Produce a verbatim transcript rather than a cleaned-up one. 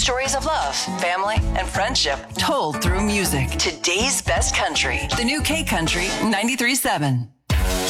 stories of love, family, and friendship told through music. Today's best country. The new K Country ninety-three point seven.